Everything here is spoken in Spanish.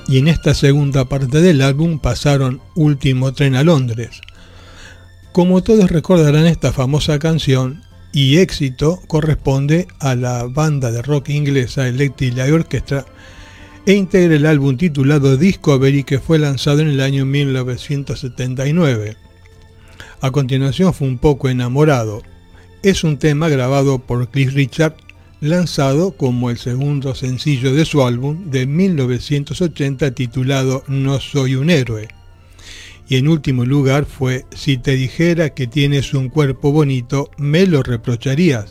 y en esta segunda parte del álbum pasaron Último tren a Londres. Como todos recordarán, esta famosa canción y éxito corresponde a la banda de rock inglesa Electric Light Orchestra e integra el álbum titulado Discovery, que fue lanzado en el año 1979. A continuación fue Un poco enamorado. Es un tema grabado por Cliff Richard, lanzado como el segundo sencillo de su álbum de 1980 titulado No soy un héroe. Y en último lugar fue Si te dijera que tienes un cuerpo bonito, ¿me lo reprocharías?,